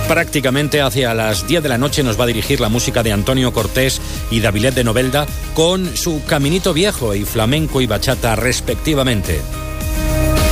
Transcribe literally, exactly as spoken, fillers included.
Prácticamente hacia las diez de la noche nos va a dirigir la música de Antonio Cortés y Davilet de Novelda con su Caminito Viejo y Flamenco y Bachata respectivamente.